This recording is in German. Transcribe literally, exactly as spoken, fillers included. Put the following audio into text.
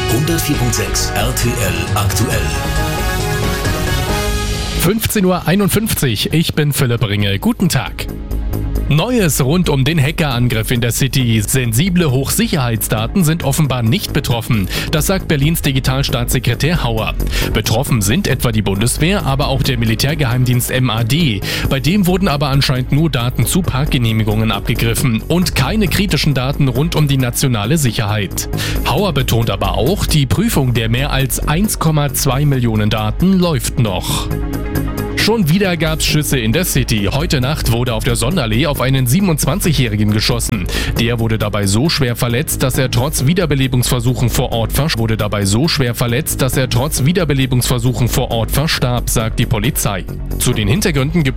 hundertvier Komma sechs R T L aktuell. fünfzehn Uhr einundfünfzig, ich bin Philipp Ringel. Guten Tag. Neues rund um den Hackerangriff in der City. Sensible Hochsicherheitsdaten sind offenbar nicht betroffen. Das sagt Berlins Digitalstaatssekretär Hauer. Betroffen sind etwa die Bundeswehr, aber auch der Militärgeheimdienst M A D. Bei dem wurden aber anscheinend nur Daten zu Parkgenehmigungen abgegriffen und keine kritischen Daten rund um die nationale Sicherheit. Hauer betont aber auch, die Prüfung der mehr als eins Komma zwei Millionen Daten läuft noch. Schon wieder gab's Schüsse in der City. Heute Nacht wurde auf der Sonderallee auf einen siebenundzwanzigjährigen geschossen. Der wurde dabei so schwer verletzt, dass er trotz Wiederbelebungsversuchen vor Ort vers- wurde dabei so schwer verletzt, dass er trotz Wiederbelebungsversuchen vor Ort verstarb, sagt die Polizei. Zu den Hintergründen gibt